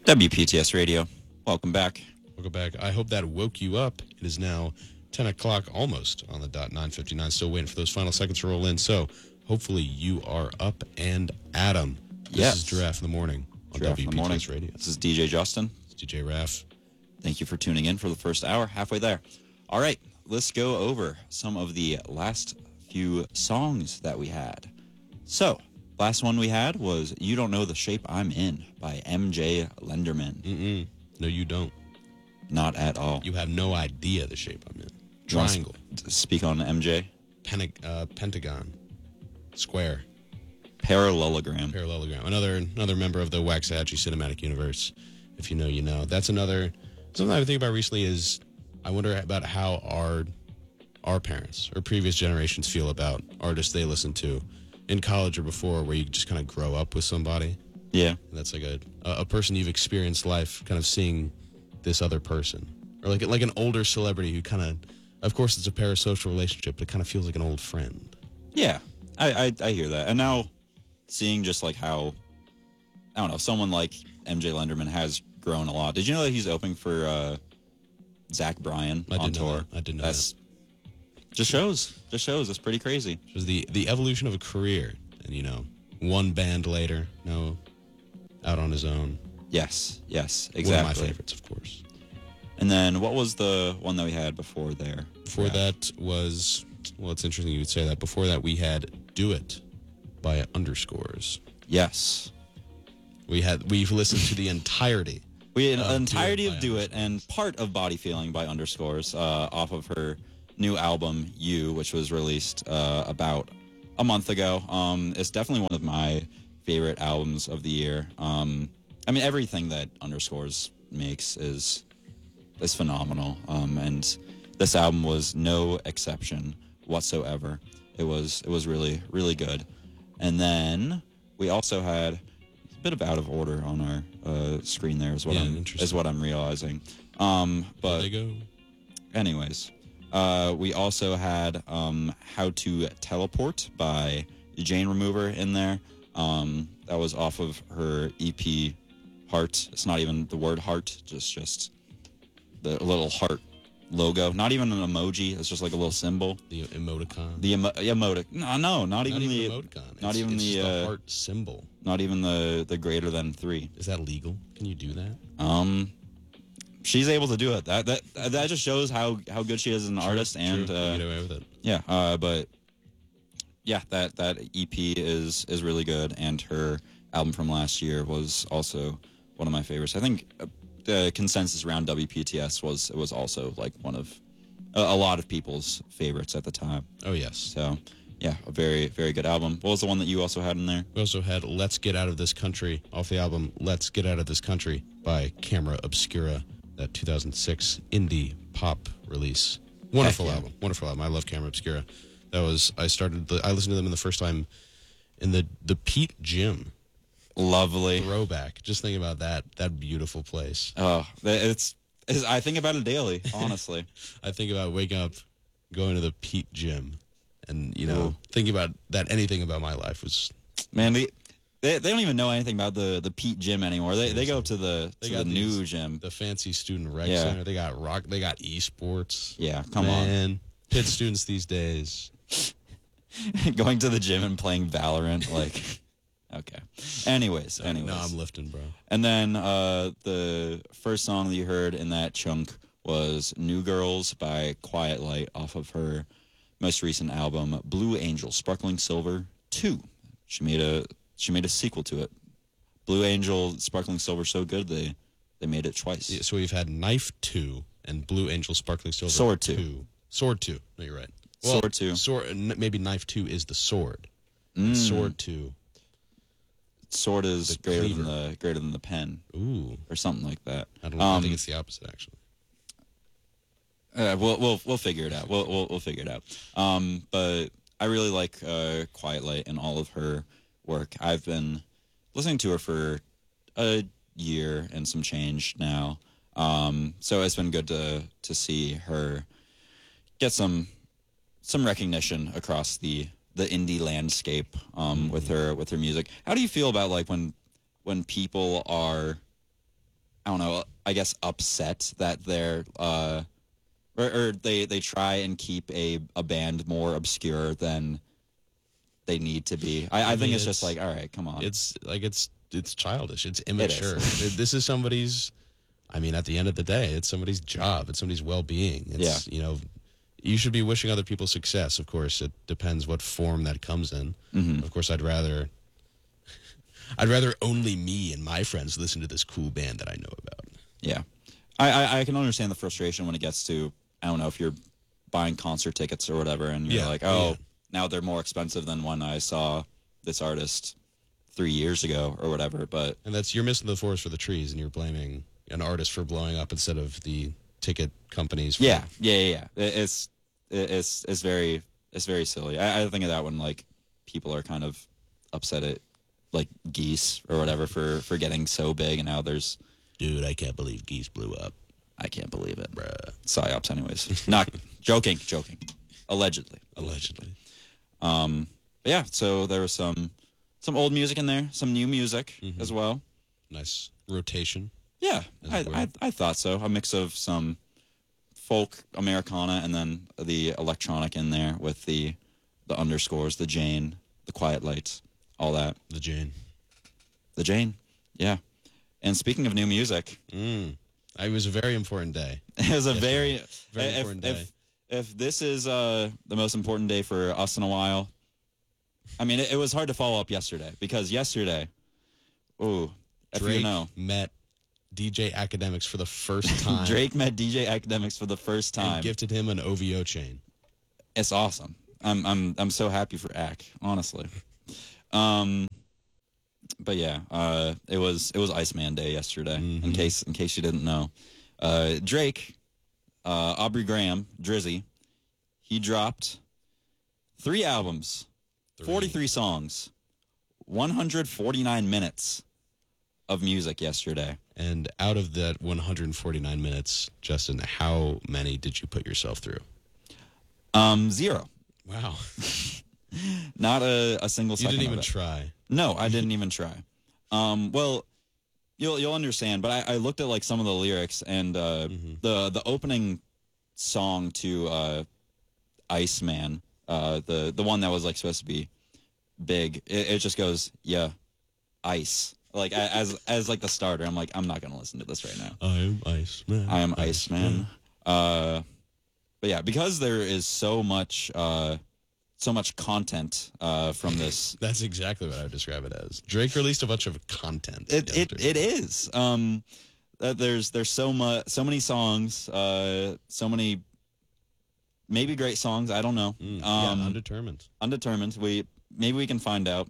WPTS Radio. Welcome back. Welcome back. I hope that woke you up. It is now 10 o'clock, almost on the dot, 9:59. Still waiting for those final seconds to roll in. So hopefully you are up and at 'em. This is Giraffe in the Morning on WPTS Radio. This is DJ Justin. It's DJ Raff. Thank you for tuning in for the first hour. Halfway there. All right, let's go over some of the last few songs that we had. So, last one we had was You Don't Know the Shape I'm In by MJ Lenderman. No, you don't. Not at all. You have no idea the shape I'm in. Triangle. Speak on MJ. Pentagon. Square. Parallelogram. Another member of the Waxahachie Cinematic Universe. If you know, you know. That's another... Something I think about recently is I wonder about how our parents or previous generations feel about artists they listen to in college or before, where you just kind of grow up with somebody. Yeah. And that's like a person you've experienced life kind of seeing this other person. Or like an older celebrity who kind of course it's a parasocial relationship, but it kind of feels like an old friend. Yeah, I hear that. And now seeing just like how, I don't know, someone like MJ Lenderman has grown a lot. Did you know that he's opening for Zach Bryan on tour? I didn't know that. Just shows. It's pretty crazy. It was the evolution of a career. And, you know, one band later, now out on his own. Yes, exactly. One of my favorites, of course. And then what was the one that we had before there? Before that was, well, it's interesting you would say that. Before that, we had Do It by Underscores. Yes. We've listened to the entirety. Of Do It and part of Body Feeling by Underscores off of her new album, You, which was released about a month ago. It's definitely one of my favorite albums of the year. I mean, everything that Underscores makes is phenomenal. And this album was no exception whatsoever. It was really, really good. And then we also had a bit of out of order on our screen there is what I'm realizing. But there they go. Anyways, we also had How to Teleport by Jane Remover in there. That was off of her EP Heart. It's not even the word heart, just the little heart logo. Not even an emoji. It's just like a little symbol. The emoticon. The emotic. No, not even the emoticon. Not even it's the the heart symbol. Not even the greater than 3. Is that legal? Can you do that? She's able to do it. That just shows how good she is as an artist. And get away with it. Yeah. But yeah, that EP is really good, and her album from last year was also one of my favorites. I think the consensus around WPTS was also like one of a lot of people's favorites at the time. Oh yes. So yeah, a very, very good album. What was the one that you also had in there? We also had Let's Get Out of This Country off the album Let's Get Out of This Country by Camera Obscura, that 2006 indie pop release. Wonderful album. I love Camera Obscura. I listened to them in the first time in the Pete Gym. Lovely. Throwback. Just think about that beautiful place. Oh, I think about it daily, honestly. I think about waking up, going to the Pete Gym, and, you know, thinking about that anything about my life was... Man, they don't even know anything about the Pete Gym anymore. They go to the new gym. The fancy student rec center. They got esports. Yeah, come on. Pitt students these days. Going to the gym and playing Valorant, like... Okay. Anyways. No, I'm lifting, bro. And then the first song that you heard in that chunk was New Girls by Quiet Light off of her most recent album, Blue Angel Sparkling Silver 2. She made a sequel to it. Blue Angel Sparkling Silver so good they made it twice. Yeah, so we've had Knife 2 and Blue Angel Sparkling Silver Sword 2. Sword 2. No, you're right. Well, Sword 2. Maybe Knife 2 is the sword. Sword 2. Sword is greater than the pen. Ooh. Or something like that. I don't know. I think it's the opposite, actually. We'll figure it out. We'll figure it out. But I really like Quiet Light and all of her work. I've been listening to her for a year and some change now. So it's been good to see her get some recognition across the indie landscape with her music. How do you feel about like when people are I don't know, I guess upset that they're or they try and keep a band more obscure than they need to be. I think it's just like, all right, come on. It's like it's childish. It's immature. is. This is somebody's. I mean, at the end of the day, it's somebody's job. It's somebody's well-being. It's, you know, you should be wishing other people success. Of course, it depends what form that comes in. Of course, I'd rather only me and my friends listen to this cool band that I know about. Yeah. I can understand the frustration when it gets to, I don't know, if you're buying concert tickets or whatever, and you're like, oh, now they're more expensive than when I saw this artist 3 years ago or whatever. But and you're missing the forest for the trees, and you're blaming an artist for blowing up instead of the ticket companies. Yeah. It's very silly. I think of that when like people are kind of upset at like Geese or whatever for getting so big, and now there's. Dude, I can't believe Geese blew up. I can't believe it. Bruh. Psyops, anyways. Not joking. Allegedly. But yeah, so there was some old music in there, some new music as well. Nice rotation. Yeah, I thought so. A mix of some folk Americana and then the electronic in there with the underscores, the Jane, the quiet lights, all that. The Jane, yeah. And speaking of new music, it was a very important day. It was a very important day. If this is the most important day for us in a while, I mean, it was hard to follow up yesterday because yesterday, Drake met DJ Academics for the first time. Drake met DJ Academics for the first time. And gifted him an OVO chain. It's awesome. I'm so happy for Ac, honestly. But yeah, it was Iceman Day yesterday. In case you didn't know, Drake, Aubrey Graham, Drizzy, he dropped 3 albums, 43 songs, 149 minutes of music yesterday. And out of that 149 minutes, Justin, how many did you put yourself through? 0. Wow. Not a single second. You didn't even of it. try. No, I didn't even try. Well, you'll understand, but I looked at like some of the lyrics, and the opening song to Iceman, the one that was like supposed to be big, it just goes, yeah, ice. Like as like the starter. I'm like, I'm not gonna listen to this right now. I am Iceman. I am Iceman. But yeah, because there is so much content from this. That's exactly what I would describe it as. Drake released a bunch of content. It is. There's so many songs, so many maybe great songs. I don't know. Undetermined. Undetermined. Maybe we can find out.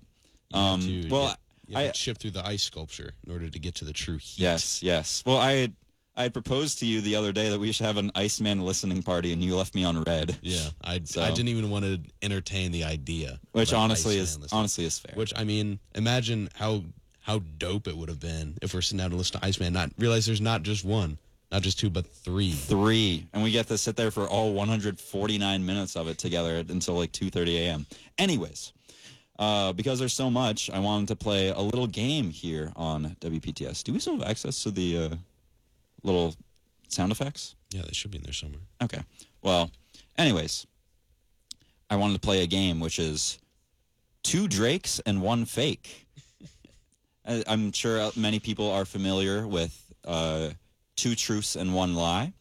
You have to chip through the ice sculpture in order to get to the true heat. Yes. Well, I had proposed to you the other day that we should have an Iceman listening party, and you left me on red. Yeah, I didn't even want to entertain the idea. Which honestly is fair. Which, I mean, imagine how dope it would have been if we're sitting down to listen to Iceman, not realize there's not just one, not just 2, but 3. 3, and we get to sit there for all 149 minutes of it together until like 2:30 a.m. Anyways. Because there's so much, I wanted to play a little game here on WPTS. Do we still have access to the little sound effects? Yeah, they should be in there somewhere. Okay. Well, anyways, I wanted to play a game which is 2 Drakes and 1 fake. I'm sure many people are familiar with 2 truths and 1 lie.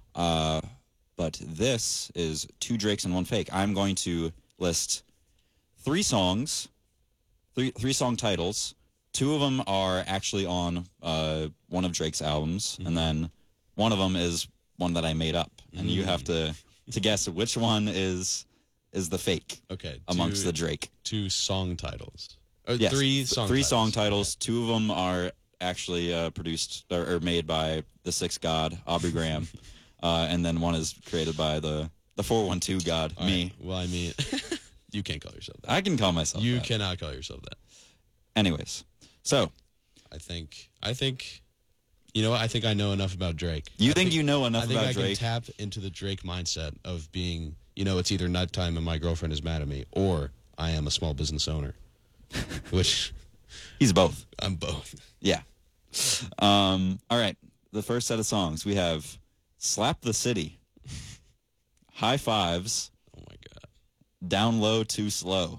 But this is 2 Drakes and 1 fake. I'm going to list 3 songs, three song titles. 2 of them are actually on one of Drake's albums, and then one of them is one that I made up, and you have to guess which one is the fake. Okay, amongst the Drake. 2 song titles. Yes, 3 song. 3 song titles. Okay. 2 of them are actually produced or made by the 6th God, Aubrey Graham, and then one is created by the 412 God, all me. Right. Well, I mean. You can't call yourself that. I can call myself that. You cannot call yourself that. Anyways, so. I think, you know what? I think I know enough about Drake. You think you know enough about Drake? I think I can tap into the Drake mindset of being, it's either nighttime and my girlfriend is mad at me, or I am a small business owner. Which. He's both. I'm both. Yeah. All right. the first set of songs, we have Slap the City, High Fives, Oh my God. Down Low Too Slow.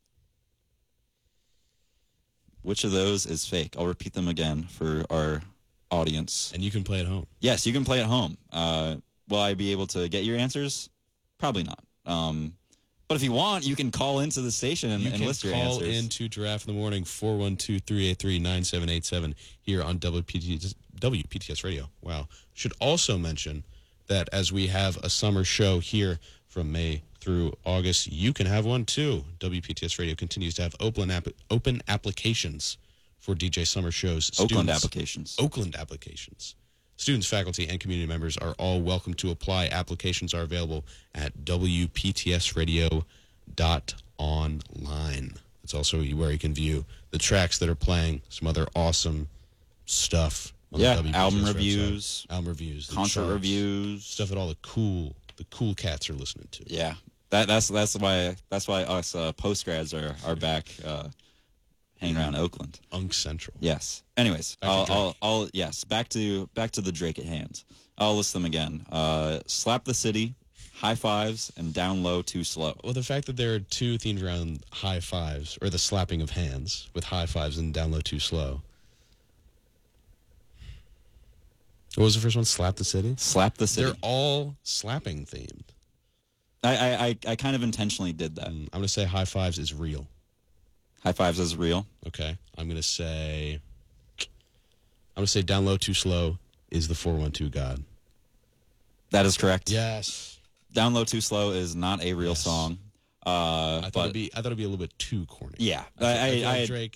Which of those is fake? I'll repeat them again for our audience. And you can play at home. Yes, you can play at home. Will I be able to get your answers? Probably not. But if you want, you can call into the station and list your answers. You can call into Giraffe in the Morning, 412-383-9787 here on WPTS Radio. Wow. Should also mention that as we have a summer show here from May through August, you can have one too. WPTS Radio continues to have open applications for DJ summer shows. Oakland applications. Oakland applications. Students, faculty, and community members are all welcome to apply. Applications are available at WPTSradio.online. It's also where you can view the tracks that are playing, some other awesome stuff. On the WPTS album website. reviews. Album reviews. the Concert charts, reviews. stuff that all the cool cats are listening to. Yeah. That's why us post-grads are back hanging around Oakland. Unk Central. Yes. Anyways, Back to back to the Drake at hand. I'll list them again. Slap the City, High Fives, and Down Low Too Slow. Well, the fact that there are two themed around high fives, or the slapping of hands with high fives and Down Low Too Slow. What was the first one? Slap the City? Slap the City. They're all slapping themed. I kind of intentionally did that. I'm going to say High Fives is real. High Fives is real. Okay. I'm going to say Down Low Too Slow is the 412 God. That is correct. Yes. Down Low Too Slow is not a real song. I thought it'd be a little bit too corny. Yeah. I feel like I Drake